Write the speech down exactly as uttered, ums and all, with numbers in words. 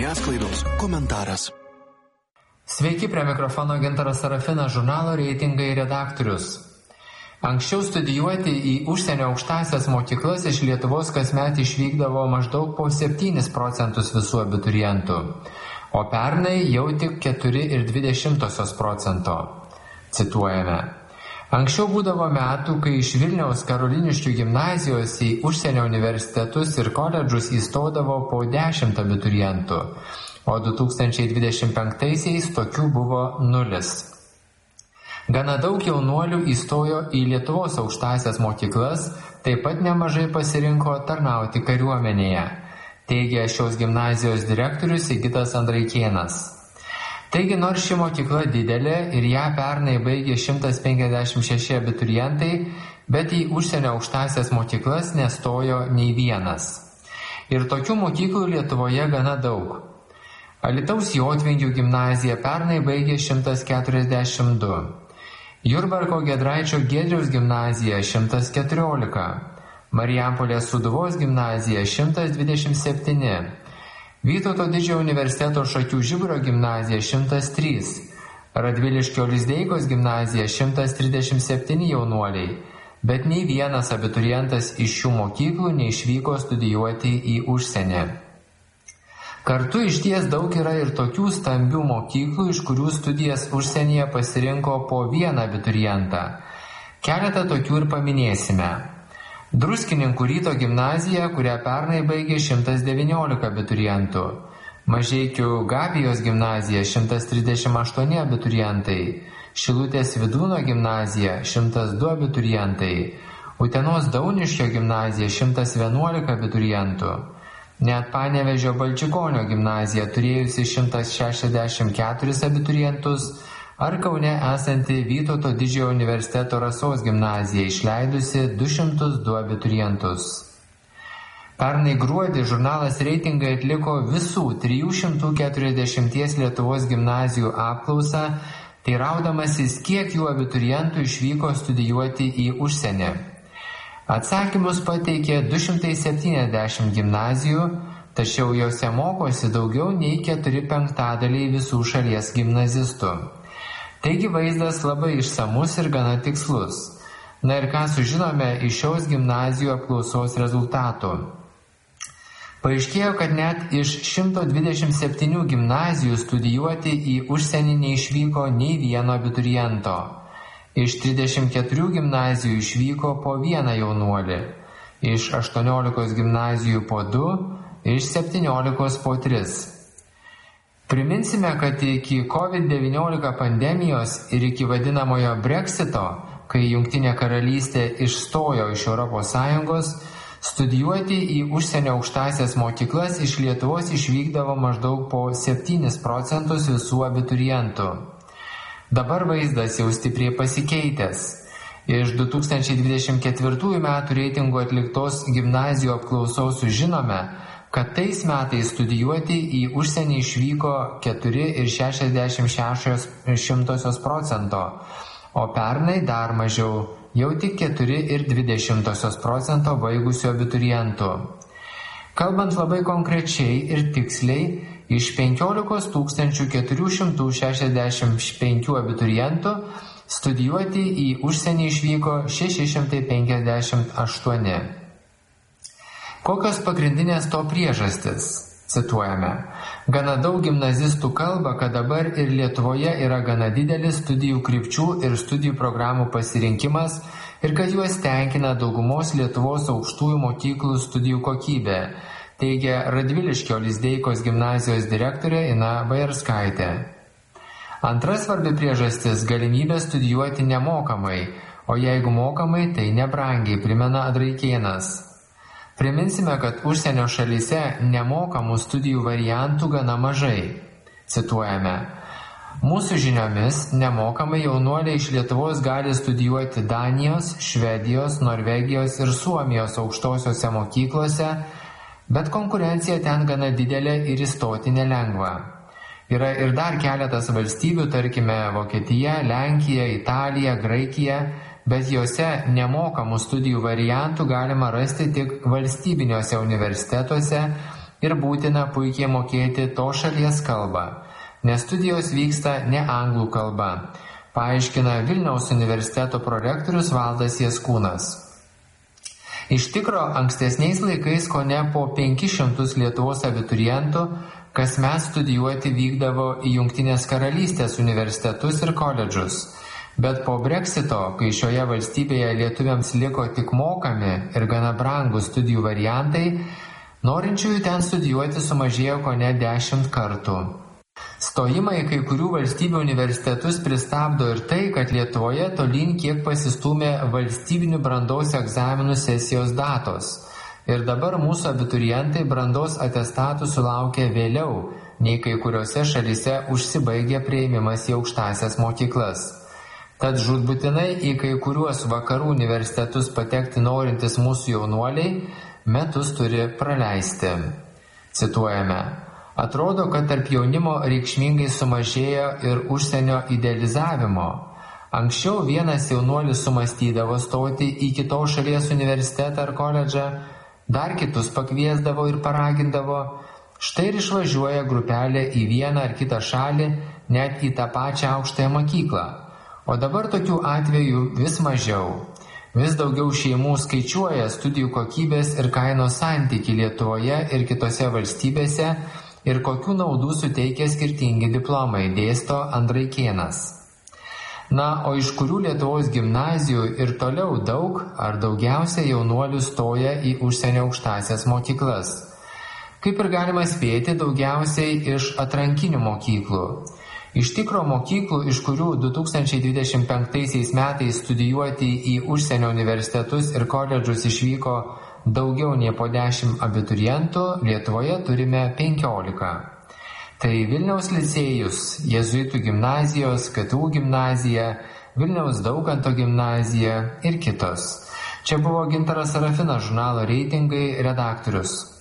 Žiniasklaidos komentaras. Sveiki, prie mikrofono Gintaras Sarafinas, žurnalo Reitingai redaktorius. Anksčiau studijuoti į užsienio aukštąsias mokyklas iš Lietuvos kasmet išvykdavo maždaug po septynis procentus visų abiturientų, o pernai jau tik keturi ir dvi dešimtosios procento. Cituojame. Anksčiau būdavo metų, kai iš Vilniaus Karoliniškių gimnazijos į užsienio universitetus ir koledžus įstodavo po dešimt abiturientų, o du tūkstančiai dvidešimt penktaisiais tokių buvo nulis. Gana daug jaunuolių įstojo į Lietuvos aukštąsias mokyklas, taip pat nemažai pasirinko tarnauti kariuomenėje, teigia šios gimnazijos direktorius Sigitas Andraikėnas. Taigi, nors ši mokykla didelė ir ją pernai baigė šimtas penkiasdešimt šeši abiturientai, bet į užsienio aukštąsias mokyklas nestojo nei vienas. Ir tokių mokyklų Lietuvoje gana daug. Alytaus Jotvingių gimnazija pernai baigė šimtas keturiasdešimt du. Jurbarko Giedraičio Giedriaus gimnazija šimtas keturiolika. Marijampolės Sūduvos gimnazija šimtas dvidešimt septyni. Vytauto Didžiojo universiteto Šakių Žiburio gimnazija šimtas trys, Radviliškio Lizdeikos gimnazija šimtas trisdešimt septyni jaunuoliai, bet nei vienas abiturientas iš šių mokyklų neišvyko studijuoti į užsienį. Kartu išties daug yra ir tokių stambių mokyklų, iš kurių studijas užsienyje pasirinko po vieną abiturientą. Keletą tokių ir paminėsime. Druskininkų Ryto gimnazija, kurią pernai baigė šimtas devyniolika abiturientų. Mažeikių Gabijos gimnazija šimtas trisdešimt aštuoni abiturientai. Šilutės Vidūno gimnazija šimtas du abiturientai. Utenos Dauniškio gimnazija šimtas vienuolika abiturientų. Net Panevėžio Balčikonio gimnazija turėjusi šimtas šešiasdešimt keturis abiturientus, ar Kaune esanti Vytauto Didžiojo universiteto Rasos gimnazija išleidusi du šimtus du abiturientus. Pernai gruodį žurnalas Reitingai atliko visų trijų šimtų keturiasdešimt Lietuvos gimnazijų apklausą, teiraudamasis, kiek jų abiturientų išvyko studijuoti į užsienį. Atsakymus pateikė du šimtai septyniasdešimt gimnazijų, tačiau jose mokosi daugiau nei keturi penktadaliai visų šalies gimnazistų. Taigi vaizdas labai išsamus ir gana tikslus. Na ir ką sužinome iš šios gimnazijų apklausos rezultatų. Paaiškėjo, kad net iš šimto dvidešimt septynių gimnazijų studijuoti į užsienį neišvyko nei vieno abituriento. Iš trisdešimt keturių gimnazijų išvyko po vieną jaunuolį, iš aštuoniolikos gimnazijų po du, iš septyniolikos po tris. Priminsime, kad iki kovid devyniolika pandemijos ir iki vadinamojo Brexito, kai Jungtinė karalystė išstojo iš Europos Sąjungos, studijuoti į užsienio aukštąsias mokyklas iš Lietuvos išvykdavo maždaug po septynis procentus visų abiturientų. Dabar vaizdas jau stipriai pasikeitęs. Iš du tūkstančiai dvidešimt ketvirtųjų metų reitingų atliktos gimnazijų apklausos sužinome, kad tais metais studijuoti į užsienį išvyko keturi ir šešiasdešimt šešios šimtosios procento, o pernai dar mažiau, jau tik keturi ir dvi dešimtosios procento baigusių abiturientų. Kalbant labai konkrečiai ir tiksliai, iš penkiolikos tūkstančių keturių šimtų šešiasdešimt penkių abiturientų studijuoti į užsienį išvyko šeši šimtai penkiasdešimt aštuoni. Kokios pagrindinės to priežastis? Cituojame. Gana daug gimnazistų kalba, kad dabar ir Lietuvoje yra gana didelis studijų krypčių ir studijų programų pasirinkimas ir kad juos tenkina daugumos Lietuvos aukštųjų mokyklų studijų kokybė, teigia Radviliškio Lizdeikos gimnazijos direktorė Ina Bajarskaitė. Antra svarbi priežastis – galimybė studijuoti nemokamai, o jeigu mokamai, tai nebrangiai, primena Andraikėnas. Priminsime, kad užsienio šalyse nemokamų studijų variantų gana mažai. Cituojame. Mūsų žiniomis nemokamai jaunuoliai iš Lietuvos gali studijuoti Danijos, Švedijos, Norvegijos ir Suomijos aukštosiose mokyklose, bet konkurencija ten gana didelė ir įstoti nelengva. Yra ir dar keletas valstybių, tarkime Vokietija, Lenkija, Italija, Graikija, bet jose nemokamų studijų variantų galima rasti tik valstybiniuose universitetuose ir būtina puikiai mokėti to šalies kalbą, nes studijos vyksta ne anglų kalba, paaiškina Vilniaus universiteto prorektorius Valdas Jaskūnas. Iš tikro, ankstesniais laikais kone po penkis šimtus Lietuvos abiturientų kasmet studijuoti vykdavo į Jungtinės karalystės universitetus ir koledžus, bet po Brexito, kai šioje valstybėje lietuviams liko tik mokami ir gana brangūs studijų variantai, norinčiųjų ten studijuoti sumažėjo kone dešimt kartų. Stojimą į kai kurių valstybių universitetus pristabdo ir tai, kad Lietuvoje tolyn kiek pasistūmė valstybinių brandos egzaminų sesijos datos. Ir dabar mūsų abiturientai brandos atestatų sulaukia vėliau, nei kai kuriuose šalyse užsibaigė priėmimas į aukštąsias mokyklas. Tad žūtbūtinai į kai kuriuos vakarų universitetus patekti norintis mūsų jaunuoliai metus turi praleisti. Cituojame. Atrodo, kad tarp jaunimo reikšmingai sumažėjo ir užsienio idealizavimo. Anksčiau vienas jaunuolis sumastydavo stoti į kitos šalies universitetą ar koledžą, dar kitus pakviesdavo ir paragindavo, štai ir išvažiuoja grupelė į vieną ar kitą šalį, net į tą pačią aukštąją mokyklą. O dabar tokių atvejų vis mažiau. Vis daugiau šeimų skaičiuoja studijų kokybės ir kainos santykį Lietuvoje ir kitose valstybėse ir kokių naudų suteikia skirtingi diplomai, dėsto Andraikėnas. Na, o iš kurių Lietuvos gimnazijų ir toliau daug ar daugiausia jaunuolių stoja į užsienio aukštąsias mokyklas? Kaip ir galima spėti, daugiausiai iš atrankinių mokyklų. Iš tikro mokyklų, iš kurių du tūkstančiai dvidešimt penktaisiais metais studijuoti į užsienio universitetus ir koledžus išvyko daugiau nei po dešimt abiturientų, Lietuvoje turime penkiolika. Tai Vilniaus licėjus, Jėzuitų gimnazijos, K T U gimnazija, Vilniaus Daukanto gimnazija ir kitos. Čia buvo Gintaras Sarafinas, žurnalo Reitingai redaktorius.